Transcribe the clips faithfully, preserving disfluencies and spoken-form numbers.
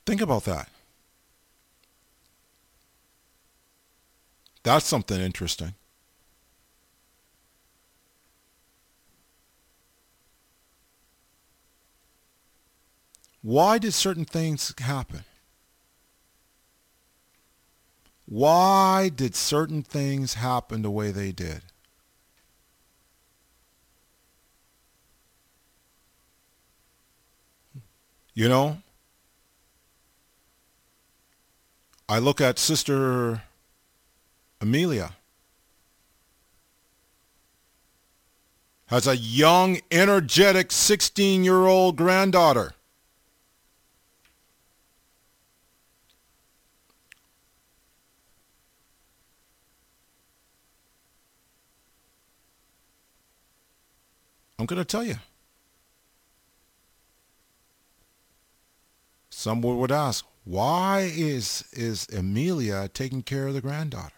Think about that. That's something interesting. Why did certain things happen? Why did certain things happen the way they did? You know, I look at Sister Amelia. Has a young, energetic sixteen-year-old granddaughter. I'm going to tell you. Someone would ask, why is, is Amelia taking care of the granddaughter?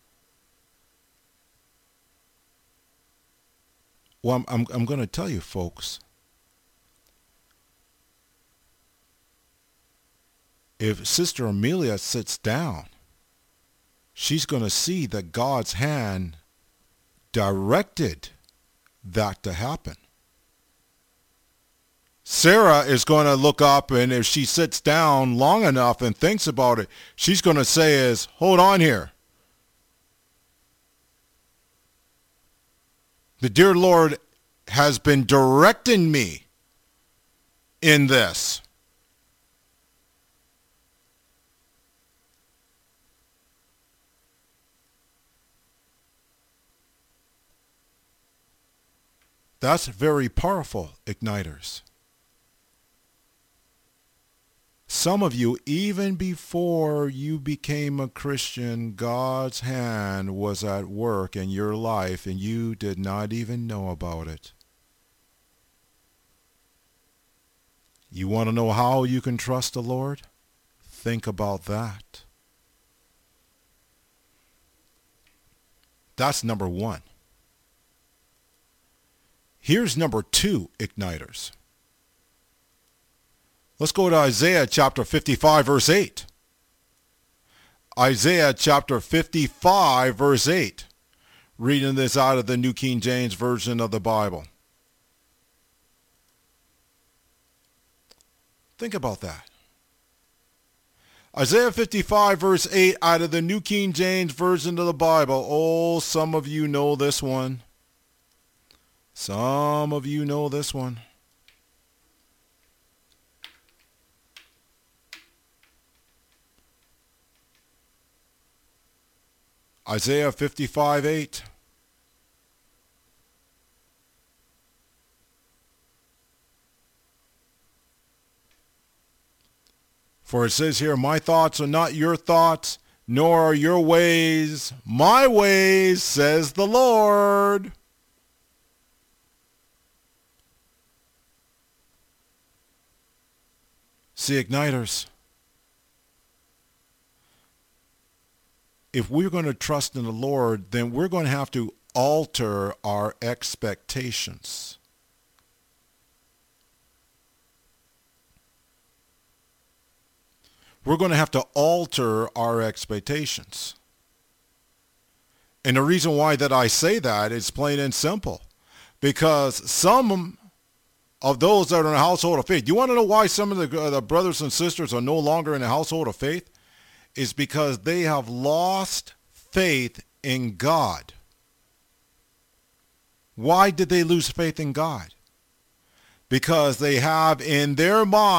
Well, I'm, I'm, I'm going to tell you, folks. If Sister Amelia sits down, she's going to see that God's hand directed that to happen. Sarah is going to look up, and if she sits down long enough and thinks about it, she's going to say is, hold on here. The dear Lord has been directing me in this. That's very powerful, igniters. Some of you, even before you became a Christian, God's hand was at work in your life and you did not even know about it. You want to know how you can trust the Lord? Think about that. That's number one. Here's number two, igniters. Let's go to Isaiah chapter fifty-five, verse eight. Isaiah chapter fifty-five, verse eight. Reading this out of the New King James Version of the Bible. Think about that. Isaiah fifty-five, verse eight out of the New King James Version of the Bible. Oh, some of you know this one. Some of you know this one. Isaiah fifty-five, eight. For it says here, my thoughts are not your thoughts, nor are your ways my ways, says the Lord. See, igniters, if we're going to trust in the Lord, then we're going to have to alter our expectations. We're going to have to alter our expectations. And the reason why that I say that is plain and simple. Because some of those that are in the household of faith, you want to know why some of the, uh, the brothers and sisters are no longer in the household of faith? Is because they have lost faith in God. Why did they lose faith in God? Because they have in their mind